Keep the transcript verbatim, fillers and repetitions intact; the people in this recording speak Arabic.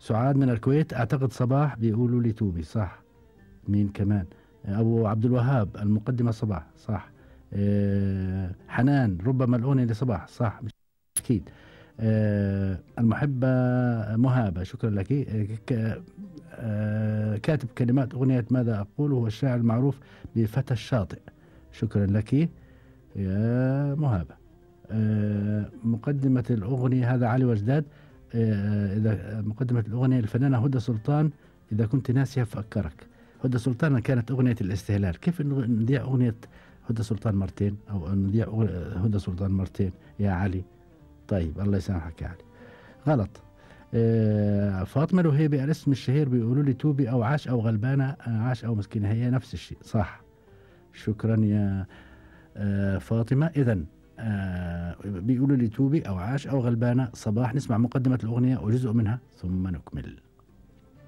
سعاد من الكويت، أعتقد صباح بيقولوا لي توبي، صح. مين كمان؟ أبو عبد الوهاب المقدمة صباح، صح. أه حنان ربما الأغنية لصباح، صح مش أكيد. أه المحبة مهابة، شكرا لك. أه أه كاتب كلمات أغنية ماذا أقول هو الشاعر المعروف بفتى الشاطئ، شكرا لك يا مهابة. أه مقدمة الأغنية هذا علي وجداد. أه إذا مقدمة الأغنية الفنانة هدى سلطان، إذا كنت ناسية فأذكرك. هدى سلطان كانت أغنية الاستهلال، كيف نذيع أغنية هدى سلطان مرتين، أو نذيع هدى سلطان مرتين يا علي؟ طيب الله يسامحك يا علي، غلط. آه فاطمة الوهيبي الاسم الشهير بيقولوا لي توبي أو عاش أو غلبانة، عاش أو مسكينة هي نفس الشيء، صح. شكرا يا آه فاطمة. إذا آه بيقولوا لي توبي أو عاش أو غلبانة. صباح نسمع مقدمة الأغنية وجزء منها ثم نكمل.